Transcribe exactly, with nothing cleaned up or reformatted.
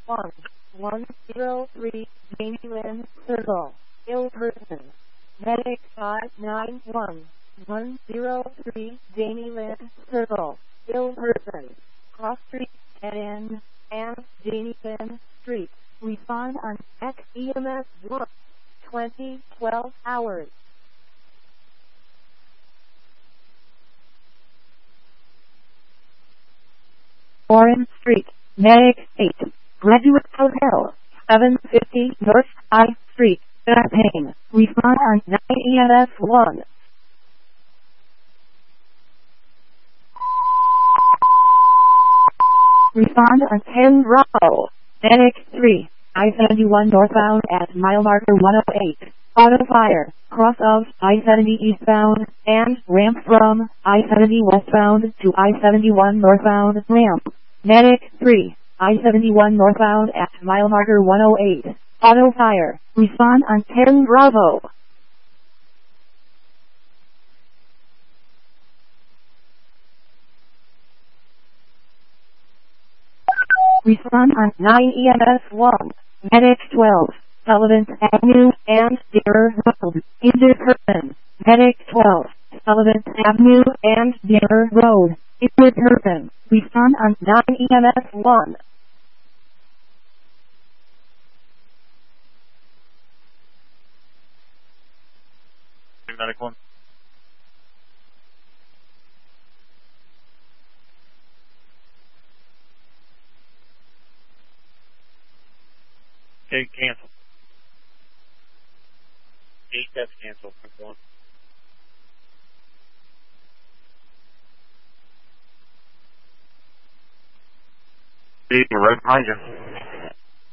one. one zero three Jamie Lynn Circle. Ill person. Medic five nine one. one zero three Jamie Lynn Circle. Ill person. Cross Street, N N, and Jamieson Street. Respond on X E M S one. twenty twelve hours. Orange Street, Medic eight, Graduate Hotel, seven fifty North I Street, Champaign. Respond on nine E M S one. Respond on ten Bravo, Medic three, I seventy-one northbound at mile marker one oh eight. Auto fire, cross of I seventy eastbound, and ramp from I seventy westbound to I seventy-one northbound ramp. Medic three, I seventy-one northbound at mile marker one oh eight. Auto fire, respond on ten Bravo. Respond on nine E M S one. Medic twelve, Sullivan Avenue and Deer Road. Injured person. Medic twelve, Sullivan Avenue and Deer Road. Injured person. Respond on nine E M S one. Medic one. Okay, cancel. Eight deaths cancel. One. Steve, we're right behind you.